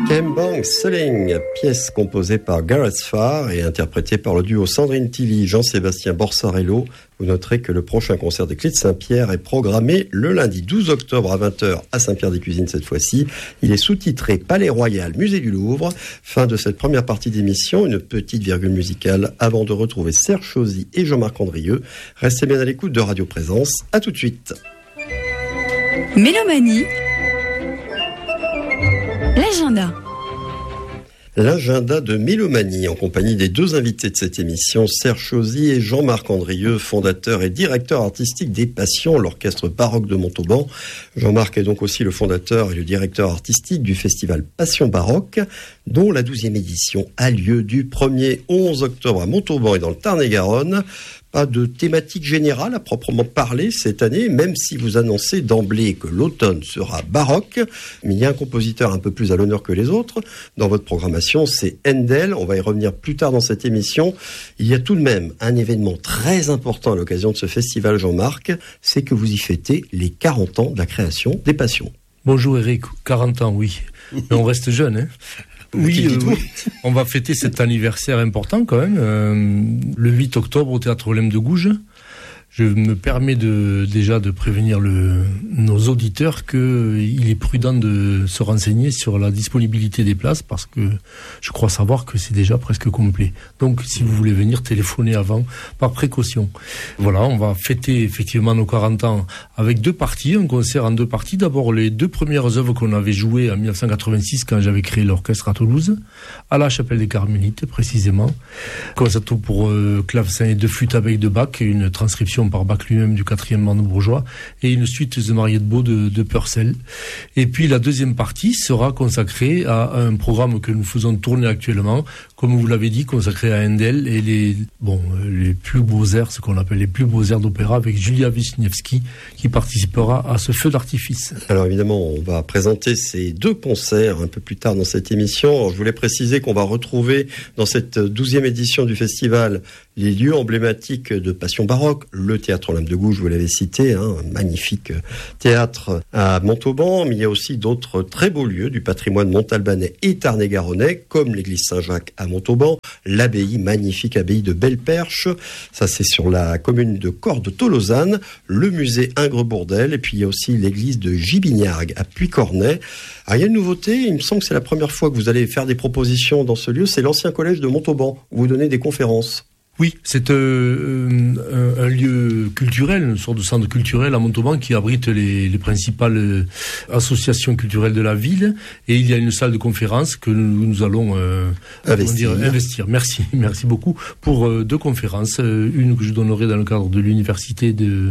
Kembang Selling, pièce composée par Gareth Farr et interprétée par le duo Sandrine Tilly, Jean-Sébastien Borsarello. Vous noterez que le prochain concert des Clés de Saint-Pierre est programmé le lundi 12 octobre à 20h à Saint-Pierre-des-Cuisines cette fois-ci. Il est sous-titré Palais Royal, Musée du Louvre. Fin de cette première partie d'émission, une petite virgule musicale avant de retrouver Serge Chauzy et Jean-Marc Andrieux. Restez bien à l'écoute de Radio Présence. À tout de suite. Mélomanie. L'agenda de Mélomanie, en compagnie des deux invités de cette émission, Serge Chauzy et Jean-Marc Andrieux, fondateur et directeur artistique des Passions, l'orchestre baroque de Montauban. Jean-Marc est donc aussi le fondateur et le directeur artistique du festival Passion Baroque, dont la 12e édition a lieu du 1er au 11 octobre à Montauban et dans le Tarn-et-Garonne. Pas de thématique générale à proprement parler cette année, même si vous annoncez d'emblée que l'automne sera baroque. Mais il y a un compositeur un peu plus à l'honneur que les autres dans votre programmation, c'est Handel. On va y revenir plus tard dans cette émission. Il y a tout de même un événement très important à l'occasion de ce festival, Jean-Marc, c'est que vous y fêtez les 40 ans de la création des Passions. Bonjour Eric, 40 ans, oui. Mais on reste jeune, hein. Oui, on va fêter cet anniversaire important quand même, le 8 octobre au Théâtre Olympe de Gouges. Je me permets déjà de prévenir nos auditeurs qu'il est prudent de se renseigner sur la disponibilité des places parce que je crois savoir que c'est déjà presque complet. Donc si vous voulez venir, téléphonez avant par précaution. Voilà, on va fêter effectivement nos 40 ans avec deux parties, un concert en deux parties. D'abord les deux premières œuvres qu'on avait jouées en 1986 quand j'avais créé l'orchestre à Toulouse, à la Chapelle des Carmélites précisément. Concerto pour clavecin et deux flûtes à bec de Bach, une transcription par Bach lui-même du 4e brandebourgeois et une suite de Mariette Beau de Purcell. Et puis la deuxième partie sera consacrée à un programme que nous faisons tourner actuellement, comme vous l'avez dit, consacré à Handel et les plus beaux airs, ce qu'on appelle les plus beaux airs d'opéra, avec Julia Wisniewski qui participera à ce feu d'artifice. Alors évidemment, on va présenter ces deux concerts un peu plus tard dans cette émission. Alors, je voulais préciser qu'on va retrouver dans cette 12e édition du festival les lieux emblématiques de Passion baroque, le Théâtre Olympe de Gouges, vous l'avez cité, un magnifique théâtre à Montauban, mais il y a aussi d'autres très beaux lieux du patrimoine montalbanais et tarn-et-garonnais, comme l'église Saint-Jacques à Montauban, l'abbaye, magnifique abbaye de Belle-Perche, ça c'est sur la commune de Cordes-Tolosane, le musée Ingres-Bourdelle, et puis il y a aussi l'église de Gibignargues à Puy-Cornay. Alors, il y a une nouveauté, il me semble que c'est la première fois que vous allez faire des propositions dans ce lieu, c'est l'ancien collège de Montauban, où vous donnez des conférences. Oui, c'est un lieu culturel, une sorte de centre culturel à Montauban qui abrite les principales associations culturelles de la ville. Et il y a une salle de conférence que nous allons investir. Merci beaucoup pour deux conférences. Une que je donnerai dans le cadre de l'université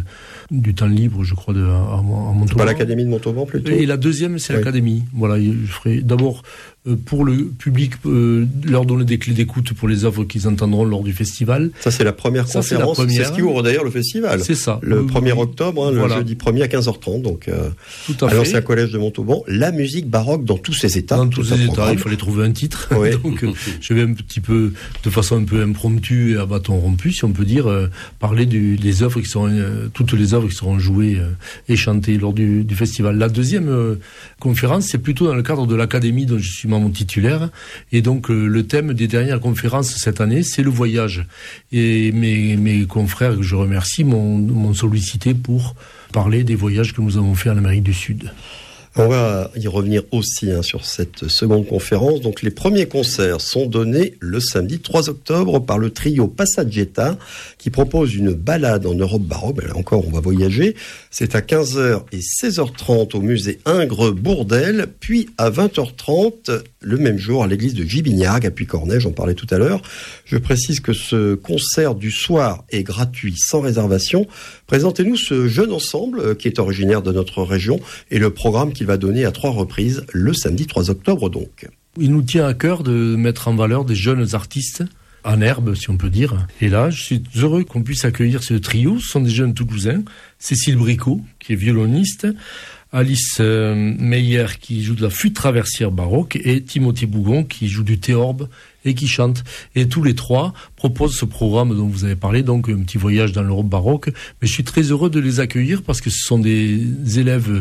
du temps libre, je crois, à Montauban. C'est pas l'Académie de Montauban plutôt. Et la deuxième, c'est l'Académie. Voilà, je ferai d'abord pour le public, leur donner des clés d'écoute pour les œuvres qu'ils entendront lors du festival. Ça, c'est la première conférence. C'est ce qui ouvre d'ailleurs le festival. C'est ça. Le 1er octobre, le jeudi 1er à 15h30. Donc, tout à fait. C'est un collège de Montauban. La musique baroque dans tous ses états. Dans tous ses états, il fallait trouver un titre. Oui. Donc, je vais un petit peu, de façon un peu impromptue et à bâton rompu, si on peut dire, parler des œuvres qui sont, toutes les œuvres qui seront jouées et chantées lors du festival. La deuxième conférence, c'est plutôt dans le cadre de l'Académie dont je suis membre titulaire. Et donc, le thème des dernières conférences cette année, c'est le voyage. Et mes confrères que je remercie m'ont sollicité pour parler des voyages que nous avons faits en Amérique du Sud. On va y revenir aussi sur cette seconde conférence. Donc les premiers concerts sont donnés le samedi 3 octobre par le trio Passaggietta qui propose une balade en Europe baroque. Là encore, on va voyager. C'est à 15h et 16h30 au musée Ingres-Bourdelle, puis à 20h30 le même jour à l'église de Gibignargues à Puy-Cornay, j'en parlais tout à l'heure. Je précise que ce concert du soir est gratuit, sans réservation. Présentez-nous ce jeune ensemble qui est originaire de notre région et le programme qu'il va donner à 3 reprises le samedi 3 octobre donc. Il nous tient à cœur de mettre en valeur des jeunes artistes en herbe, si on peut dire. Et là, je suis heureux qu'on puisse accueillir ce trio. Ce sont des jeunes Toulousains. Cécile Bricot, qui est violoniste, Alice Meyer, qui joue de la flûte traversière baroque, et Timothée Bougon, qui joue du théorbe et qui chante. Et tous les trois proposent ce programme dont vous avez parlé, donc un petit voyage dans l'Europe baroque. Mais je suis très heureux de les accueillir parce que ce sont des élèves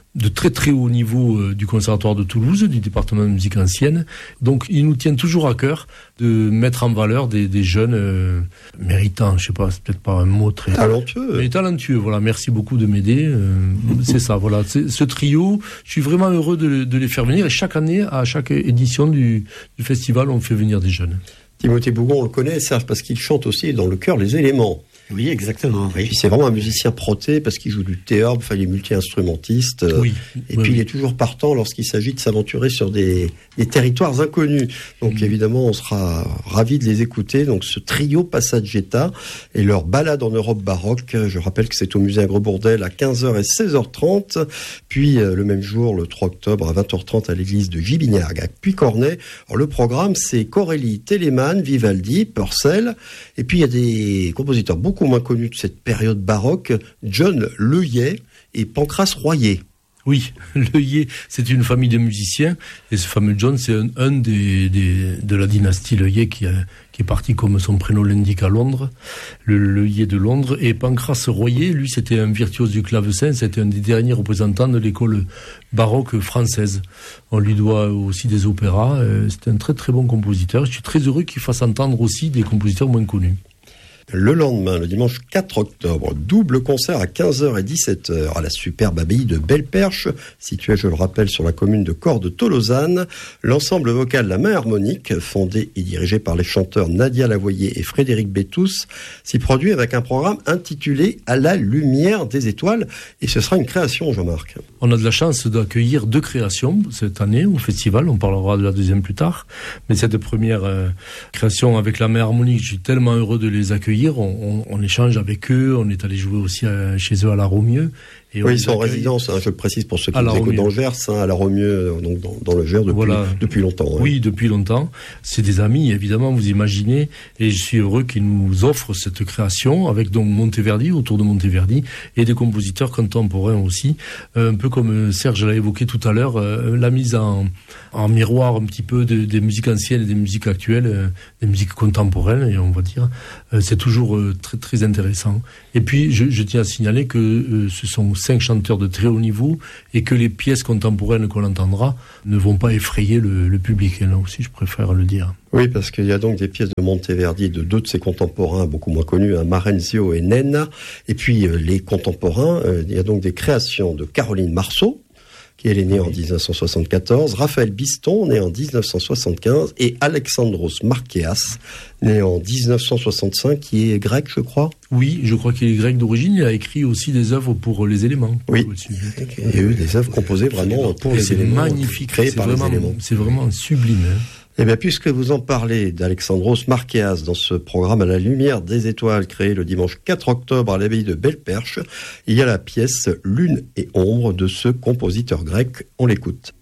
de très très haut niveau du Conservatoire de Toulouse, du département de musique ancienne. Donc il nous tient toujours à cœur de mettre en valeur des jeunes méritants, je sais pas, c'est peut-être pas un mot très talentueux. Mais talentueux, voilà, merci beaucoup de m'aider. C'est ça, voilà. Ce trio, je suis vraiment heureux de les faire venir, et chaque année, à chaque édition du festival, on fait venir des jeunes. Timothée Bougon, on le connaît, Serge, parce qu'il chante aussi dans le chœur Les Éléments. Oui, exactement. Oui. Et puis c'est vraiment un musicien proté parce qu'il joue du théorbe, enfin il est multi-instrumentiste. Oui. Et puis il est toujours partant lorsqu'il s'agit de s'aventurer sur des territoires inconnus. Donc évidemment, on sera ravis de les écouter. Donc ce trio Passagetta et leur balade en Europe baroque. Je rappelle que c'est au musée Ingres-Bourdelle à 15h et 16h30. Puis le même jour, le 3 octobre à 20h30 à l'église de Gibignac à Puy-Cornay. Alors le programme, c'est Corelli, Telemann, Vivaldi, Purcell. Et puis il y a des compositeurs beaucoup moins connus de cette période baroque, John Leuillet et Pancras Royer. Oui, Leuillet, c'est une famille de musiciens, et ce fameux John, c'est un de la dynastie Leuillet qui est parti, comme son prénom l'indique, à Londres, le Leuillet de Londres. Et Pancras Royer, lui, c'était un virtuose du clavecin, c'était un des derniers représentants de l'école baroque française. On lui doit aussi des opéras, c'est un très très bon compositeur. Je suis très heureux qu'il fasse entendre aussi des compositeurs moins connus. Le lendemain, le dimanche 4 octobre, double concert à 15h et 17h à la superbe abbaye de Belle-Perche, située, je le rappelle, sur la commune de Cordes-Tolosane. L'ensemble vocal La Main Harmonique, fondé et dirigé par les chanteurs Nadia Lavoyer et Frédéric Bétous, s'y produit avec un programme intitulé À la lumière des étoiles. Et ce sera une création, Jean-Marc. On a de la chance d'accueillir 2 créations cette année au festival. On parlera de la deuxième plus tard. Mais cette première création avec La Main Harmonique, je suis tellement heureux de les accueillir. On échange avec eux, on est allé jouer aussi chez eux à la Romieux. Et oui, ils sont en résidence, je le précise pour ceux qui nous écoutent dans le Gers, à la Romieux, donc dans le Gers depuis longtemps. Ouais. Oui, depuis longtemps. C'est des amis, évidemment, vous imaginez, et je suis heureux qu'ils nous offrent cette création avec donc Monteverdi, autour de Monteverdi, et des compositeurs contemporains aussi, un peu comme Serge l'a évoqué tout à l'heure, la mise en miroir un petit peu des musiques anciennes et des musiques actuelles, des musiques contemporaines, et on va dire, c'est toujours très très intéressant. Et puis, je tiens à signaler que ce sont 5 chanteurs de très haut niveau et que les pièces contemporaines qu'on entendra ne vont pas effrayer le public. Et là aussi, je préfère le dire. Oui, parce qu'il y a donc des pièces de Monteverdi, de 2 de ses contemporains beaucoup moins connus, Marenzio et Nenna. Et puis les contemporains, il y a donc des créations de Caroline Marceau, qui est née en 1974, Raphaël Biston, né en 1975, et Alexandros Markeas, né en 1965, qui est grec, je crois. Oui, je crois qu'il est grec d'origine. Il a écrit aussi des œuvres pour les éléments. Oui, il y a eu des œuvres composées vraiment pour les éléments. C'est magnifique, créées par les éléments. C'est vraiment sublime. Eh bien, puisque vous en parlez d'Alexandros Markeas dans ce programme À la lumière des étoiles, créé le dimanche 4 octobre à l'abbaye de Belle-Perche, il y a la pièce Lune et ombre de ce compositeur grec. On l'écoute.